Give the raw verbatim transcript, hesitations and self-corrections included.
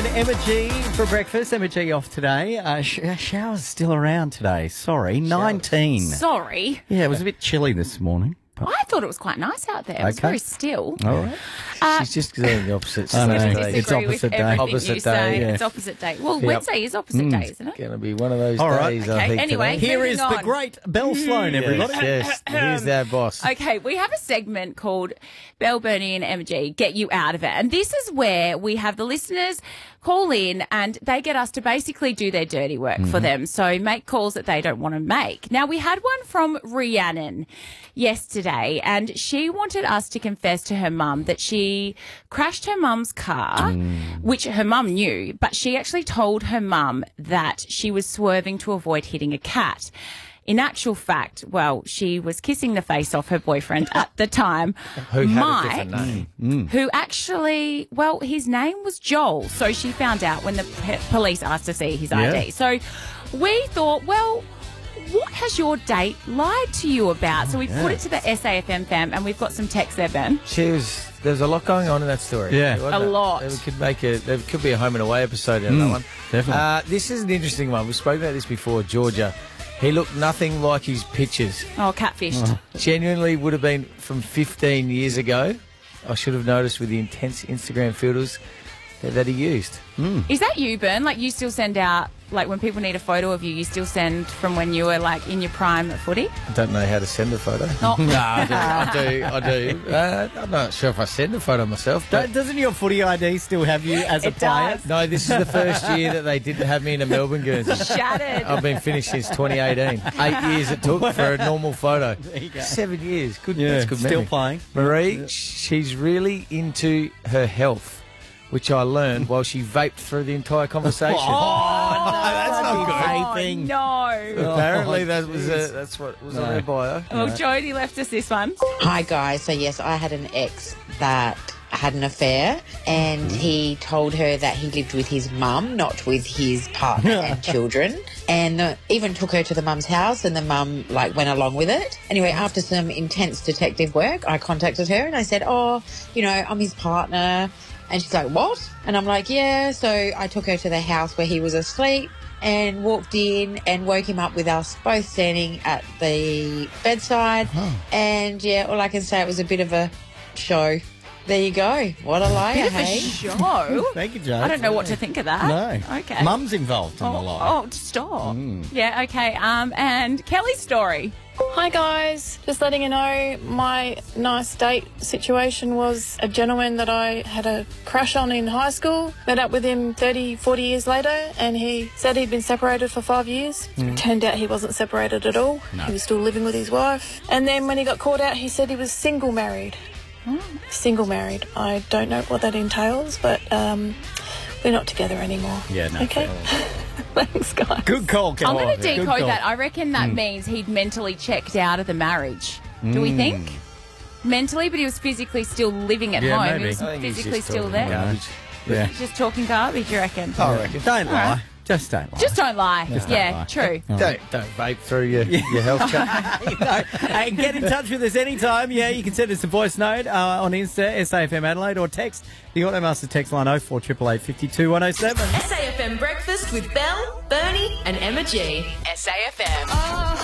and Emma G for breakfast. Emma G off today. Uh, sh- shower's still around today. Sorry, nineteen. Sorry. Yeah, it was a bit chilly this morning. But... I thought it was quite nice out there. It was Okay. very still. All right. Uh, She's just doing the opposite. I know. side I today. It's disagree opposite with day. everything Opposite you say. day, yeah. It's opposite day. Well, Yep. Wednesday is opposite day, isn't it? Going to be one of those All right. days, I Okay, think. anyway. today. Here Moving is the on. great Belle Sloan, everybody. Yes, yes. Here's our boss. Okay, we have a segment called Belle, Bernie and Emma G Get You Out of It. And this is where we have the listeners call in and they get us to basically do their dirty work Mm-hmm. for them. So make calls that they don't want to make. Now, we had one from Rhiannon yesterday and she wanted us to confess to her mum that she crashed her mum's car, Mm. which her mum knew, but she actually told her mum that she was swerving to avoid hitting a cat. In actual fact, well, she was kissing the face off her boyfriend at the time, Who had Mike, a different name? who actually, well, his name was Joel. So she found out when the p- police asked to see his Yeah. I D. So we thought, well, what has your date lied to you about? So we put it to the S A F M fam, and we've got some text there, Ben. She was. There's a lot going on in that story. Yeah. wasn't A there? lot. We could make a. There could be a home and away episode in that one. definitely. Uh, this is an interesting one. We've spoken about this before. Georgia. He looked nothing like his pictures. Oh, catfished. Genuinely would have been from fifteen years ago. I should have noticed with the intense Instagram filters that, that he used. Is that you, Ben? Like, you still send out, like, when people need a photo of you, you still send from when you were, like, in your prime at footy? I don't know how to send a photo. Oh. No, I do. I do. I do. Uh, I'm not sure if I send a photo myself. But Do- Doesn't your footy I D still have you as a It player? does. no, this is the first year that they didn't have me in a Melbourne Guernsey. Shattered. I've been finished since twenty eighteen. Eight years it took for a normal photo. There you go. Seven years. Good. Yeah, That's good still memory. playing. Marie, she's really into her health, which I learned while she vaped through the entire conversation. Oh, that's not good. Oh, Vaping. no. Apparently Oh, that was jeez. a, that's what was No. on her bio. Well, Jodie left us this one. Hi guys, so yes, I had an ex that had an affair and he told her that he lived with his mum, not with his partner and children, and uh, even took her to the mum's house and the mum like went along with it. Anyway, after some intense detective work, I contacted her and I said, oh, you know, I'm his partner. And she's like, what? And I'm like, yeah. So I took her to the house where he was asleep and walked in and woke him up with us both standing at the bedside. And yeah, all I can say, it was a bit of a show. There you go. What a liar, Bit of a hey? show. Thank you, Joe. I don't know what to think of that. No. Okay. Mum's involved in the Oh, lie. oh, stop. Yeah, okay. Um, and Kelly's story. Hi guys, just letting you know my nice date situation was a gentleman that I had a crush on in high school. Met up with him thirty, forty years later and he said he'd been separated for five years. Turned out he wasn't separated at all. He was still living with his wife. And then when he got caught out, he said he was single married. Single married. I don't know what that entails, but um, we're not together anymore. Yeah, no. Okay. Thanks, guys. Good call, Kelly. I'm going to Good decode call. that. I reckon that means he'd mentally checked out of the marriage. Do we think? Mentally, but he was physically still living at Yeah, home. maybe. He was I think he's physically just still talking there. garbage. Yeah. Just talking garbage, you reckon? I reckon. Don't lie. Alright. Just don't lie. Just don't lie. don't yeah, lie. true. Don't don't vape through your, your health chat. You know, hey, get in touch with us anytime. Yeah, you can send us a voice note uh, on Insta, S A F M Adelaide, or text the Automaster text line oh four eight eight eight, five two, one oh seven. S A F M Breakfast with Belle, Bernie and Emma G. S A F M.